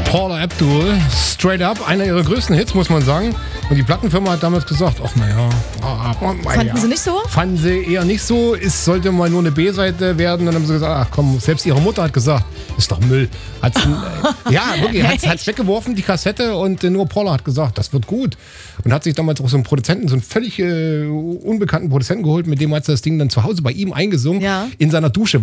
Paula Abdul, Straight Up, einer ihrer größten Hits, muss man sagen. Und die Plattenfirma hat damals gesagt, ach naja. Fanden sie nicht so? Fanden sie eher nicht so. Es sollte mal nur eine B-Seite werden. Dann haben sie gesagt, ach komm, selbst ihre Mutter hat gesagt, ist doch Müll. Ja, wirklich, hat's weggeworfen, die Kassette. Und nur Paula hat gesagt, das wird gut. Und hat sich damals auch so einen Produzenten, so einen völlig unbekannten Produzenten geholt, mit dem hat sie das Ding dann zu Hause bei ihm eingesungen, in seiner Dusche.